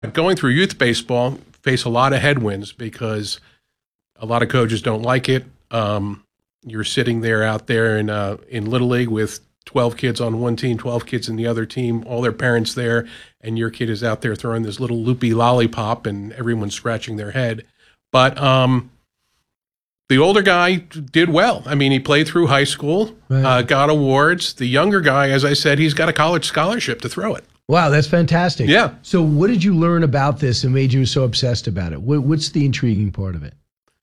Going through youth baseball, face a lot of headwinds because a lot of coaches don't like it. You're sitting there out there in Little League with 12 kids on one team, 12 kids in the other team, all their parents there, and your kid is out there throwing this little loopy lollipop and everyone's scratching their head. But the older guy did well. I mean, he played through high school, Right. got awards. The younger guy, as I said, he's got a college scholarship to throw it. Wow, that's fantastic. Yeah. So what did you learn about this and made you so obsessed about it? What's the intriguing part of it?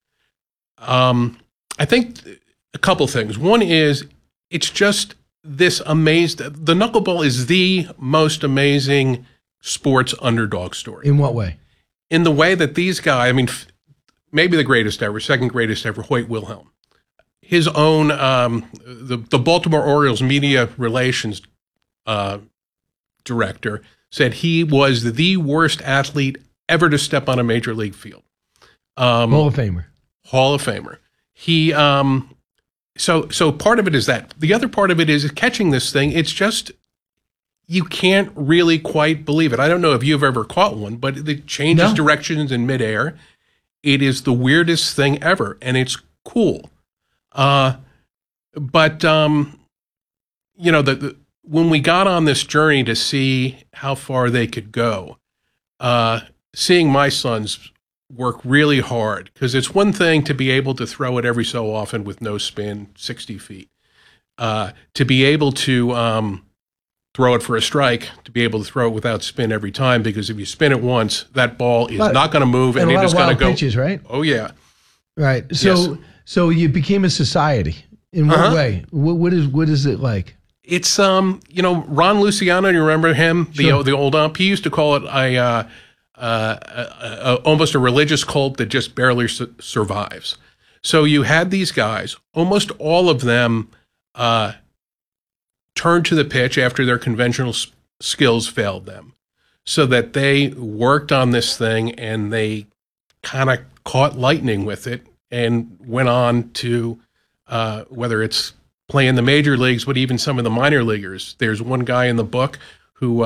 I think a couple things. One is it's just this amazed. The knuckleball is the most amazing sports underdog story. In what way? In the way that these guys, I mean, maybe the greatest ever, second greatest ever, Hoyt Wilhelm. His own, the Baltimore Orioles media relations director said he was the worst athlete ever to step on a major league field. Hall of Famer. Hall of Famer. He so part of it is that. The other part of it is catching this thing. It's just you can't really quite believe it. I don't know if you've ever caught one, but it changes directions in midair. It is the weirdest thing ever, and it's cool. But you know, when we got on this journey to see how far they could go, seeing my sons work really hard, because it's one thing to be able to throw it every so often with no spin, 60 feet. To be able to throw it for a strike, to be able to throw it without spin every time, because if you spin it once, that ball is not going to move, and it is going to go. Pitches, right? Oh yeah, right. So, so you became a society. In what way? What is it like? It's you know, Ron Luciano. You remember him? Sure. The old ump. He used to call it almost a religious cult that just barely survives. So you had these guys, almost all of them turned to the pitch after their conventional skills failed them, so that they worked on this thing and they kind of caught lightning with it and went on to whether it's play in the major leagues, but even some of the minor leaguers. There's one guy in the book who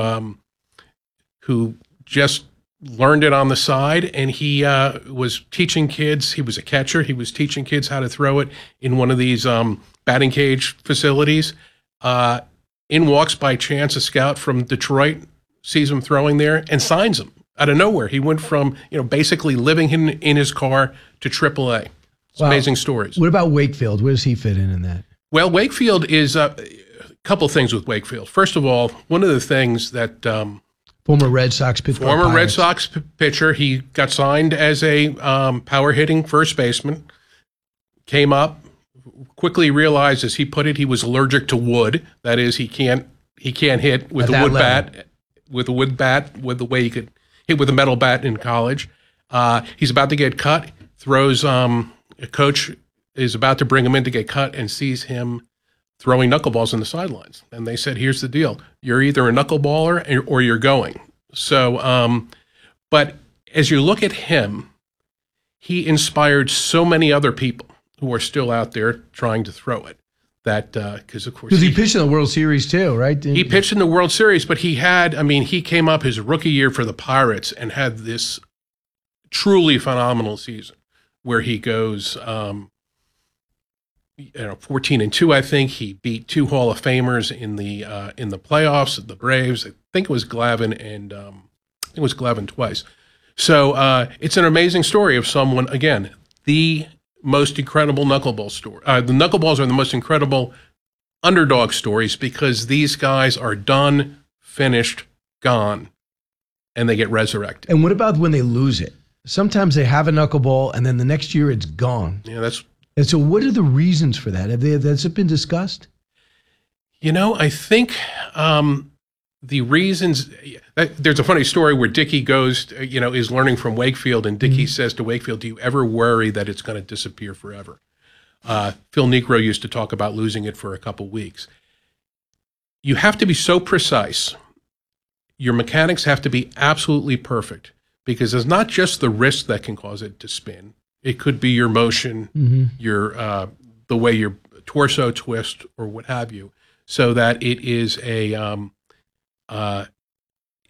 just learned it on the side, and he was teaching kids. He was a catcher. He was teaching kids how to throw it in one of these batting cage facilities. In walks by chance a scout from Detroit, sees him throwing there, and signs him out of nowhere. He went from, you know, basically living in his car to AAA. It's amazing stories. What about Wakefield? Where does he fit in that? Well, Wakefield is a couple things with Wakefield. First of all, one of the things that Former Red Sox pitcher. former Red Sox pitcher, he got signed as a power hitting first baseman. Came up, quickly realized, as he put it, he was allergic to wood. That is, he can't hit with a wood bat, with the way he could hit with a metal bat in college. He's about to get cut. Throws a coach is about to bring him in to get cut and sees him throwing knuckleballs in the sidelines. And they said, here's the deal. You're either a knuckleballer or you're going. So, but as you look at him, he inspired so many other people who are still out there trying to throw it. That, because of course. Because he pitched in the World Series too, right? He pitched in the World Series, but he had, I mean, he came up his rookie year for the Pirates and had this truly phenomenal season where he goes, 14-2. I think he beat two Hall of Famers in the playoffs. The Braves. I think it was Glavine and I think it was Glavine twice. So it's an amazing story of someone, again, the most incredible knuckleball story. The knuckleballs are the most incredible underdog stories because these guys are done, finished, gone, and they get resurrected. And what about when they lose it? Sometimes they have a knuckleball and then the next year it's gone. Yeah, And so what are the reasons for that? Has it been discussed? You know, I think the reasons, there's a funny story where Dickie goes, is learning from Wakefield, and Dickie says to Wakefield, do you ever worry that it's going to disappear forever? Phil Niekro used to talk about losing it for a couple weeks. You have to be so precise. Your mechanics have to be absolutely perfect because it's not just the wrist that can cause it to spin. It could be your motion, your the way your torso twists or what have you, so that it is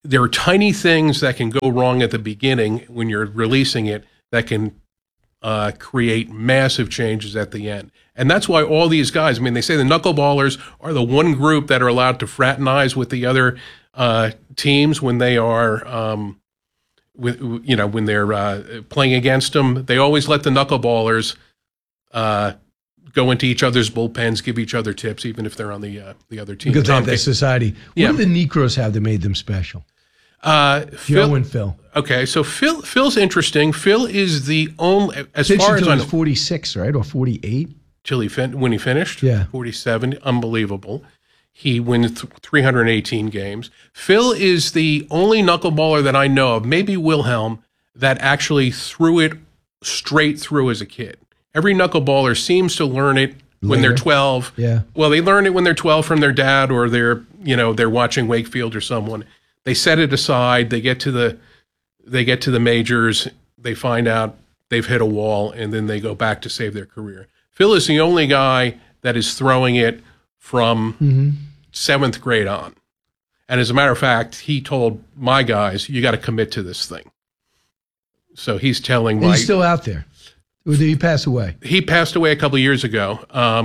there are tiny things that can go wrong at the beginning when you're releasing it that can create massive changes at the end. And that's why all these guys, I mean, they say the knuckleballers are the one group that are allowed to fraternize with the other teams when they are, when they're playing against them. They always let the knuckleballers go into each other's bullpens, give each other tips, even if they're on the other team. Because they have that society. What do the Niekros have that made them special? Joe and Phil. Okay, so Phil's interesting. Phil is the only, as far as I know, 46, right, or 48. When he finished, 47, unbelievable. He wins 318 games. Phil is the only knuckleballer that I know of, maybe Wilhelm, that actually threw it straight through as a kid. Every knuckleballer seems to learn it when they're 12. Yeah. Well, they learn it when they're 12 from their dad, or they're watching Wakefield or someone. They set it aside. They get to the majors. They find out they've hit a wall, and then they go back to save their career. Phil is the only guy that is throwing it from 7th grade on. And as a matter of fact, he told my guys, you got to commit to this thing. So he's telling He's still out there. Or did he pass away? He passed away a couple of years ago.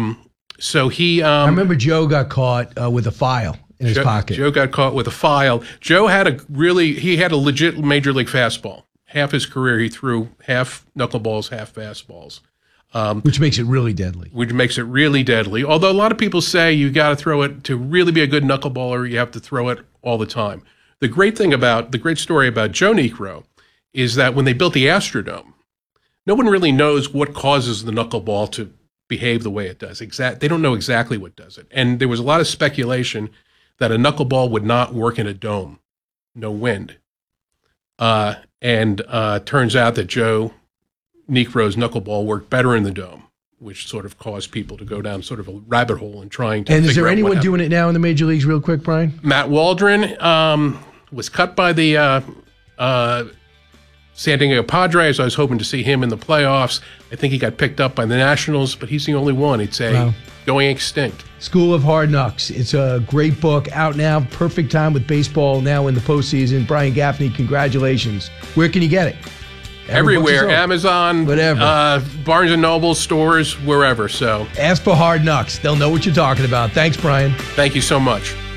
I remember Joe got caught with a file in his pocket. Joe got caught with a file. Joe had a legit major league fastball. Half his career, he threw half knuckleballs, half fastballs. Which makes it really deadly. Although a lot of people say you got to throw it to really be a good knuckleballer. You have to throw it all the time. The great story about Joe Niekro is that when they built the Astrodome, no one really knows what causes the knuckleball to behave the way it does. They don't know exactly what does it. And there was a lot of speculation that a knuckleball would not work in a dome, no wind. Turns out that Joe Niekro's knuckleball worked better in the dome, which sort of caused people to go down sort of a rabbit hole and trying to. And is there anyone doing it now in the major leagues, real quick, Brian? Matt Waldron was cut by the San Diego Padres. I was hoping to see him in the playoffs. I think he got picked up by the Nationals, but he's the only one. It's going extinct. School of Hard Knocks. It's a great book out now. Perfect time with baseball now in the postseason. Brian Gaffney, congratulations. Where can you get it? Everywhere. Amazon, whatever. Barnes & Noble, stores, wherever. So ask for Hard Knocks. They'll know what you're talking about. Thanks, Brian. Thank you so much.